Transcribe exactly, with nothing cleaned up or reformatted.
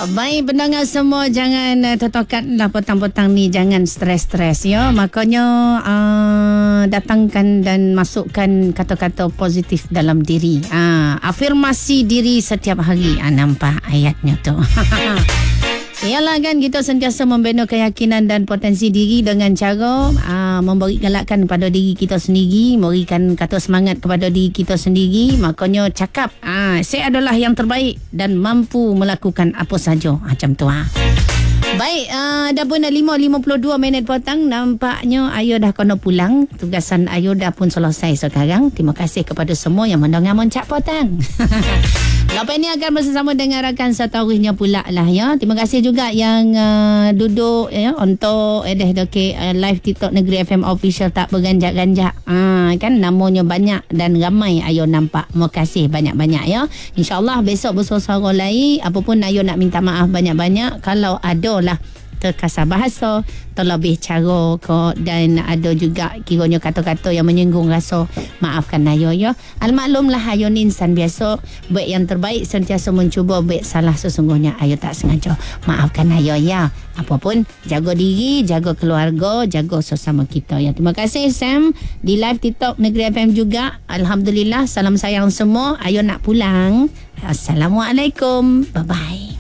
Baik, pendengar semua, jangan uh, tertokatlah petang-petang ni, jangan stres-stres ya. Makanya uh, datangkan dan masukkan kata-kata positif dalam diri. Uh, afirmasi diri setiap hari. Uh, nampak ayatnya tu. Yalah kan, kita sentiasa membina keyakinan dan potensi diri dengan cara aa, memberi galakan pada diri kita sendiri, memberikan kata semangat kepada diri kita sendiri. Makanya cakap, aa, saya adalah yang terbaik dan mampu melakukan apa saja. Macam tu ha. Baik, uh, dah pun lima lima puluh dua minit petang. Nampaknya Ayu dah kena pulang. Tugasan Ayu dah pun selesai sekarang. Terima kasih kepada semua yang mendengar Moncak Petang. Lepas ni akan bersama dengan rakan setahunya pula lah ya. Terima kasih juga yang uh, duduk ya untuk edeh doke uh, live TikTok Negeri F M Official tak berganjak-ganjak. Uh, kan namanya banyak dan ramai Ayu nampak. Terima kasih banyak-banyak ya. InsyaAllah besok bersuara lain. Apapun Ayu nak minta maaf banyak-banyak. Kalau ada lah terkasar bahasa, terlebih cara ko, dan ada juga kiranya kata-kata yang menyinggung rasa, maafkan Ayu ya. Almaklumlah Ayu ni insan biasa, baik yang terbaik sentiasa mencuba, baik salah sesungguhnya Ayu tak sengaja. Maafkan Ayu ya. Apapun, jaga diri, jaga keluarga, jaga sesama kita ya. Terima kasih Sam di live TikTok Negeri F M juga. Alhamdulillah, salam sayang semua. Ayu nak pulang. Assalamualaikum. Bye bye.